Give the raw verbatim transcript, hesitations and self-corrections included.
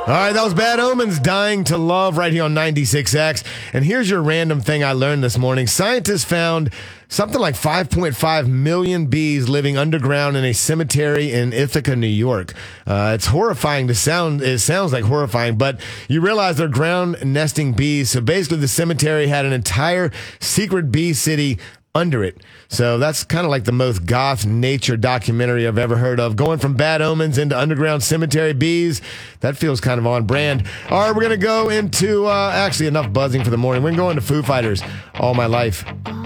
All right, that was Bad Omens, Dying to Love, right here on ninety-six X. And here's your random thing I learned this morning. Scientists found something like five point five million bees living underground in a cemetery in Ithaca, New York. Uh, it's horrifying to sound. It sounds like horrifying, but you realize they're ground nesting bees. So basically, the cemetery had an entire secret bee city under it. So that's kind of like the most goth nature documentary I've ever heard of. Going from Bad Omens into underground cemetery bees, that feels kind of on brand. All right, we're going to go into, uh, actually enough buzzing for the morning. We're going to Foo Fighters, All My Life.